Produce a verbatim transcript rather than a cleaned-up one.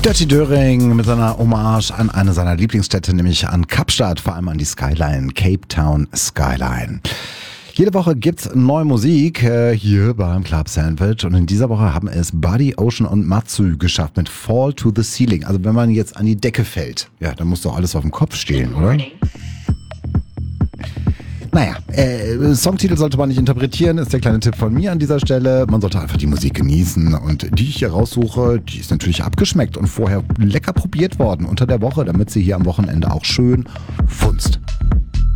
Dirty Döring mit seiner Hommage an eine seiner Lieblingsstädte, nämlich an Kapstadt, vor allem an die Skyline, Cape Town Skyline. Jede Woche gibt's neue Musik äh, hier beim Club Sandwich und in dieser Woche haben es Buddy, Ocean und Matsu geschafft mit Fall to the Ceiling. Also wenn man jetzt an die Decke fällt, ja, dann muss doch alles auf dem Kopf stehen, oder? Naja, äh, Songtitel sollte man nicht interpretieren, ist der kleine Tipp von mir an dieser Stelle. Man sollte einfach die Musik genießen und die ich hier raussuche, die ist natürlich abgeschmeckt und vorher lecker probiert worden unter der Woche, damit sie hier am Wochenende auch schön funzt.